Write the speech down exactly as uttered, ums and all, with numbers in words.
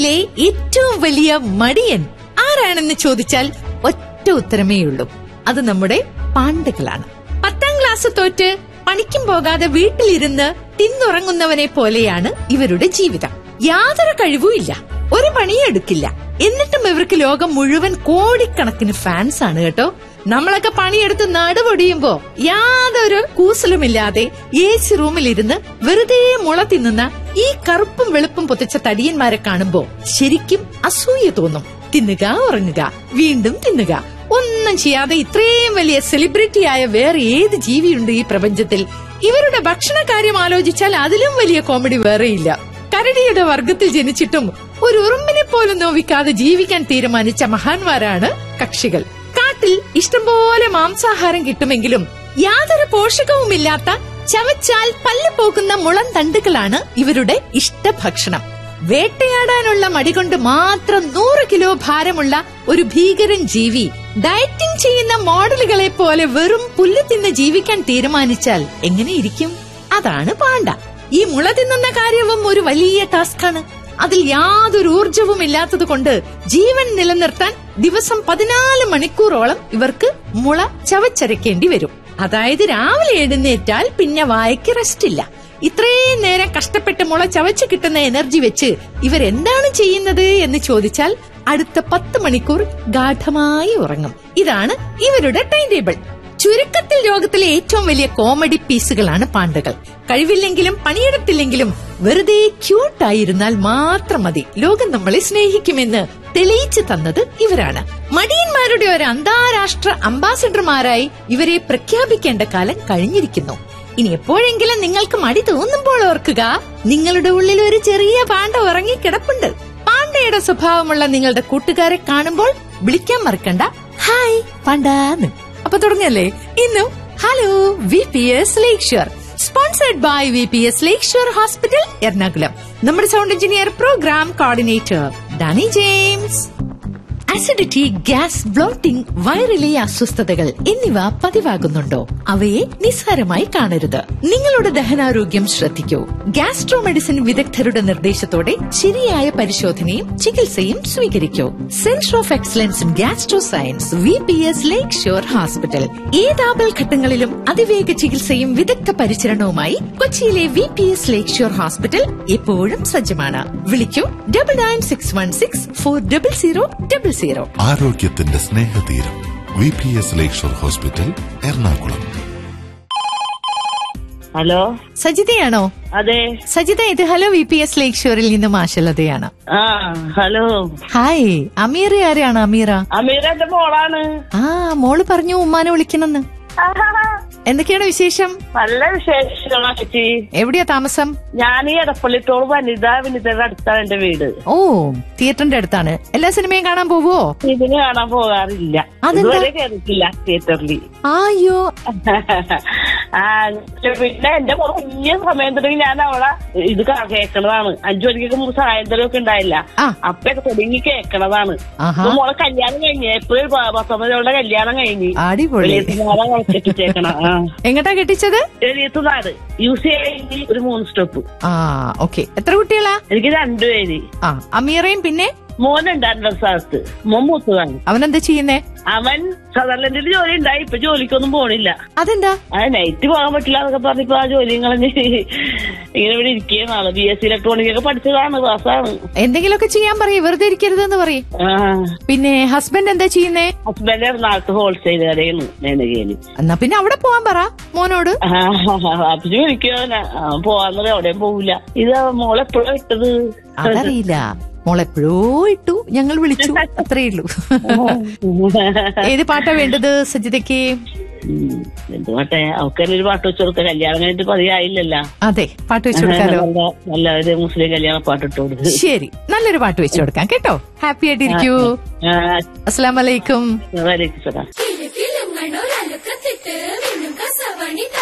ലോകത്തിലെ ഏറ്റവും വലിയ മടിയൻ ആരാണെന്ന് ചോദിച്ചാൽ ഒറ്റ ഉത്തരമേയുള്ളൂ. അത് നമ്മുടെ പാണ്ഡകളാണ്. പത്താം ക്ലാസ് തോറ്റ് പണിക്കും പോകാതെ വീട്ടിലിരുന്ന് തിന്നുറങ്ങുന്നവനെ പോലെയാണ് ഇവരുടെ ജീവിതം. യാതൊരു കഴിവും ഇല്ല, ഒരു പണിയെടുക്കില്ല. എന്നിട്ടും ഇവർക്ക് ലോകം മുഴുവൻ കോടിക്കണക്കിന് ഫാൻസ് ആണ് കേട്ടോ. നമ്മളൊക്കെ പണിയെടുത്ത് നടുപൊടിയുമ്പോ യാതൊരു കൂസലുമില്ലാതെ എ സി റൂമിലിരുന്ന് വെറുതെ മുള തിന്നുന്ന ഈ കറുപ്പും വെളുപ്പും പൊത്തിച്ച തടിയന്മാരെ കാണുമ്പോ ശരിക്കും അസൂയ തോന്നും. തിന്നുക, ഉറങ്ങുക, വീണ്ടും തിന്നുക, ഒന്നും ചെയ്യാതെ ഇത്രയും വലിയ സെലിബ്രിറ്റിയായ വേറെ ഏത് ജീവിയുണ്ട് ഈ പ്രപഞ്ചത്തിൽ? ഇവരുടെ ഭക്ഷണകാര്യം ആലോചിച്ചാൽ അതിലും വലിയ കോമഡി വേറെയില്ല. കരടിയുടെ വർഗത്തിൽ ജനിച്ചിട്ടും ഒരു ഉറുമ്പിനെ പോലും നോവിക്കാതെ ജീവിക്കാൻ തീരുമാനിച്ച മഹാന്മാരാണ് കക്ഷികൾ. കാട്ടിൽ ഇഷ്ടംപോലെ മാംസാഹാരം കിട്ടുമെങ്കിലും യാതൊരു പോഷകവുമില്ലാത്ത ചവച്ചാൽ പല്ല് പോകുന്ന മുളം തണ്ടുകളാണ് ഇവരുടെ ഇഷ്ടഭക്ഷണം. വേട്ടയാടാനുള്ള മടികൊണ്ട് മാത്രം നൂറ് കിലോ ഭാരമുള്ള ഒരു ഭീകരൻ ജീവി ഡയറ്റിംഗ് ചെയ്യുന്ന മോഡലുകളെ പോലെ വെറും പുല്ല് തിന്ന് ജീവിക്കാൻ തീരുമാനിച്ചാൽ എങ്ങനെയിരിക്കും? അതാണ് പാണ്ട. ഈ മുള തിന്നുന്ന കാര്യവും ഒരു വലിയ ടാസ്കാണ്. അതിൽ യാതൊരു ഊർജവും ഇല്ലാത്തത് കൊണ്ട് ജീവൻ നിലനിർത്താൻ ദിവസം പതിനാല് മണിക്കൂറോളം ഇവർക്ക് മുള ചവച്ചരക്കേണ്ടി വരും. അതായത് രാവിലെ എഴുന്നേറ്റാൽ പിന്നെ വായയ്ക്ക് റെസ്റ്റ് ഇല്ല. ഇത്രയും നേരം കഷ്ടപ്പെട്ട് മുള ചവച്ച് കിട്ടുന്ന എനർജി വെച്ച് ഇവരെന്താണ് ചെയ്യുന്നത് എന്ന് ചോദിച്ചാൽ അടുത്ത പത്ത് മണിക്കൂർ ഗാഠമായി ഉറങ്ങും. ഇതാണ് ഇവരുടെ ടൈം ടേബിൾ. ചുരുക്കത്തിൽ ലോകത്തിലെ ഏറ്റവും വലിയ കോമഡി പീസുകളാണ് പാണ്ഡകൾ. കഴിവില്ലെങ്കിലും പണിയെടുത്തില്ലെങ്കിലും വെറുതെ ക്യൂട്ടായിരുന്നാൽ മാത്രം മതി, ലോകം നമ്മളെ സ്നേഹിക്കുമെന്ന് തെളിയിച്ചു തന്നത് ഇവരാണ്. മടിയന്മാരുടെ ഒരു അന്താരാഷ്ട്ര അംബാസിഡർമാരായി ഇവരെ പ്രഖ്യാപിക്കേണ്ട കാലം കഴിഞ്ഞിരിക്കുന്നു. ഇനി എപ്പോഴെങ്കിലും നിങ്ങൾക്ക് മടി തോന്നുമ്പോൾ ഓർക്കുക, നിങ്ങളുടെ ഉള്ളിൽ ഒരു ചെറിയ പാണ്ഡ ഉറങ്ങിക്കിടപ്പുണ്ട്. പാണ്ഡയുടെ സ്വഭാവമുള്ള നിങ്ങളുടെ കൂട്ടുകാരെ കാണുമ്പോൾ വിളിക്കാൻ മറക്കണ്ട, ഹായ് പാണ്ഡാന്ന്. അപ്പൊ തുടങ്ങല്ലേ? ഇന്നും hello V P S lake shore, sponsored by V P S lake shore hospital, Ernakulam. നമ്മുടെ sound engineer, programme coordinator Dani James. Acidity, gas, blotting, വയറിലെ അസ്വസ്ഥതകൾ എന്നിവ പതിവാകുന്നുണ്ടോ? അവയെ നിസ്സാരമായി കാണരുത്. നിങ്ങളുടെ ദഹനാരോഗ്യം ശ്രദ്ധിക്കൂ. ഗ്യാസ്ട്രോ മെഡിസിൻ വിദഗ്ധരുടെ നിർദ്ദേശത്തോടെ ശരിയായ പരിശോധനയും ചികിത്സയും സ്വീകരിക്കൂ. Centre of excellence in gastro science, V P S lake shore hospital. ഏത് ആപൽഘട്ടങ്ങളിലും അതിവേഗ ചികിത്സയും വിദഗ്ധ പരിചരണവുമായി കൊച്ചിയിലെ വി പി എസ് ലേക്ക് ഷോർ ഹോസ്പിറ്റൽ എപ്പോഴും സജ്ജമാണ്. വിളിക്കൂ double nine six one six four double zero double zero. ആരോഗ്യത്തിന്റെ സ്നേഹതീരം, വി പി എസ് ലേക്ക് ഷോർ ഹോസ്പിറ്റൽ, എറണാകുളം. ഹലോ, സജിതയാണോ? അതെ, സജിത, ഇത് ഹലോ വി പി എസ് ലേക്ക് ഷോറിൽ നിന്നും ആശലതയാണ്. ആ ഹലോ. ഹായ്, അമീറ ആരെയാണ്? അമീറ അമീറ എന്റെ മോളാണ്. ആ, മോള് പറഞ്ഞു ഉമ്മാനെ വിളിക്കണെന്ന്. എന്തൊക്കെയാണ് വിശേഷം? നല്ല വിശേഷം ചേച്ചി. എവിടെയാ താമസം? ഞാൻ ഈ എടപ്പള്ളിത്തോട് വനിത വിനിതയുടെ അടുത്താണ് എന്റെ വീട്. ഓ, തിയേറ്ററിന്റെ അടുത്താണ്. എല്ലാ സിനിമയും കാണാൻ പോവോ? ഇതിന് കാണാൻ പോകാറില്ല, ഇതുവരെ കയറിയിട്ടില്ല തിയേറ്ററിൽ. അയ്യോ. ആ പിന്നെ എന്റെ മോള് കുഞ്ഞ സമയം തുടങ്ങി ഞാൻ അവളെ ഇത് കേക്കണതാണ്. അഞ്ചു മണിക്കൊക്കെ സായന്തരം ഒക്കെ ഉണ്ടായില്ല, അപ്പൊക്കെ തുടങ്ങി കേക്കണതാണ്. മോളെ കല്യാണം കഴിഞ്ഞ് എപ്പോഴും പത്തൊമ്പത് അവളുടെ കല്യാണം കഴിഞ്ഞ് എങ്ങട്ടാ കെട്ടിച്ചത്? എഴുത്തുനാട് യു സി ഐ ഒരു മൂന്ന് സ്റ്റോപ്പ്. ആ ഓക്കെ. എത്ര കുട്ടികളാ? എനിക്ക് രണ്ടുപേര്. ആ, അമീറയും പിന്നെ മോനുണ്ട് രണ്ടാം സ്ഥലത്ത്. മോൻ മൂത്തതാണ്. അവനെന്താ ചെയ്യുന്നേ? അവൻ സദർലൻഡിൽ ജോലി ഉണ്ടായി, ഇപ്പൊ ജോലിക്കൊന്നും പോണില്ല. അതെന്താ? അത് നൈറ്റ് പോകാൻ പറ്റില്ല എന്നൊക്കെ പറഞ്ഞിപ്പോ ആ ജോലിയും കളഞ്ഞ് ഇങ്ങനെ ഇവിടെ ഇരിക്കുകയാണ്. ആള് ബി എസ് സി ഇലക്ട്രോണിക് ഒക്കെ പഠിച്ചതാണ്, ക്ലാസ്സാണ്. എന്തെങ്കിലുമൊക്കെ ചെയ്യാൻ പറയും, വെറുതെ ഇരിക്കരുതെന്ന് പറയും. പിന്നെ ഹസ്ബൻഡ് എന്താ ചെയ്യുന്നേ? ഹസ്ബൻഡ് എറണാകുളത്ത് ഹോൾസെയിൽ കടയാണ് മേനകേന്. എന്നാ പിന്നെ അവിടെ പോവാൻ പറ മോനോട്. അപ്പൊ ചോദിക്കോ പോവാന്നത്, എവിടെയും പോവില്ല. ഇത് മോളെപ്പോഴാ ഇട്ടത്? അതറിയില്ല, മോളെപ്പോഴോ ഇട്ടു, ഞങ്ങൾ വിളിച്ചു, അത്രേ ഉള്ളൂ. ഏത് പാട്ടാ വേണ്ടത് സജിതയ്ക്ക്? എന്ത് പാട്ടെ? അവക്കൊരു പാട്ട് വെച്ചു കൊടുക്ക, കല്യാണം കഴിഞ്ഞിട്ട് പതിയായില്ലല്ലോ. അതെ, പാട്ട് വെച്ചു കൊടുക്കാലോ. നല്ലൊരു മുസ്ലിം കല്യാണ പാട്ട് ഇട്ട് കൊടുക്കും. ശരി, നല്ലൊരു പാട്ട് വെച്ചു കൊടുക്കാം കേട്ടോ. ഹാപ്പി ആയിട്ടിരിക്കൂ. അസ്സലാമു അലൈക്കും. വലൈക്കും സലാം.